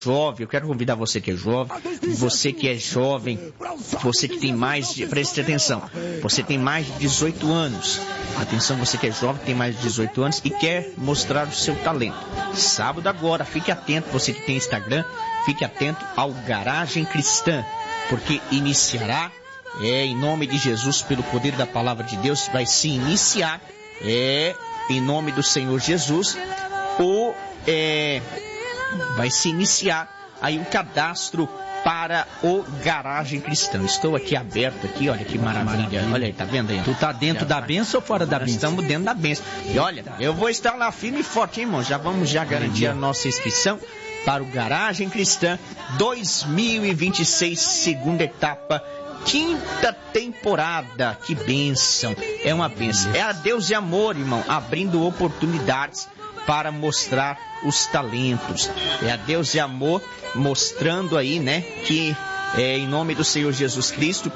jovem, eu quero convidar você que é jovem, você que é jovem, você que tem mais de, preste atenção, você tem mais de 18 anos, atenção, você que é jovem, tem mais de 18 anos e quer mostrar o seu talento. Sábado agora, fique atento, você que tem Instagram, fique atento ao Garagem Cristã, porque iniciará, em nome de Jesus, pelo poder da palavra de Deus, vai se iniciar, em nome do Senhor Jesus, vai se iniciar aí o cadastro para o Garagem Cristã. Estou aqui aberto aqui, olha que maravilha. Olha aí, tá vendo aí? Tu tá dentro da bênção ou fora da bênção? Estamos dentro da bênção. E olha, eu vou estar lá firme e forte, hein, irmão? Vamos garantir a nossa inscrição para o Garagem Cristã 2026, segunda etapa, quinta temporada. Que bênção, é uma bênção. É a Deus e Amor, irmão, abrindo oportunidades para mostrar os talentos. É a Deus e Amor mostrando aí, né, que em nome do Senhor Jesus Cristo,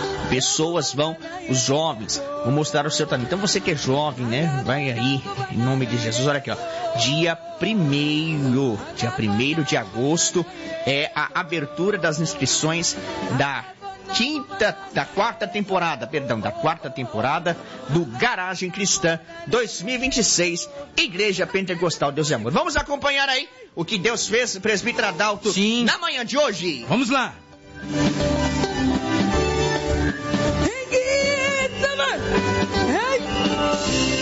os jovens vão mostrar o seu talento. Então você que é jovem, né, vai aí, em nome de Jesus, olha aqui, ó, dia 1º de agosto, é a abertura das inscrições da quarta temporada do Garagem Cristã 2026, Igreja Pentecostal Deus e Amor. Vamos acompanhar aí o que Deus fez, presbítero Adalto, na manhã de hoje. Vamos lá.